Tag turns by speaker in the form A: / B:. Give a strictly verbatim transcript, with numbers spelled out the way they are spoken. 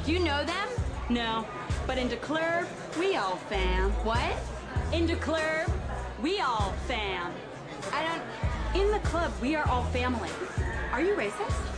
A: Do you know them?
B: No, but in the club, we all fam.
A: What?
B: In the club, we all fam.
A: I don't...
B: In the club, we are all family.
A: Are you racist?